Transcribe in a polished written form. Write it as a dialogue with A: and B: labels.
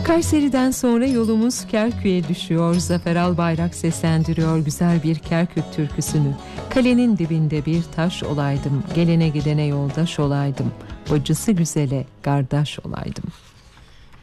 A: Kayseri'den sonra yolumuz Kerkük'e düşüyor. Zafer Albayrak seslendiriyor güzel bir Kerkük türküsünü. Kalenin dibinde bir taş olaydım, gelene gidene yoldaş olaydım, bacısı güzele kardeş olaydım.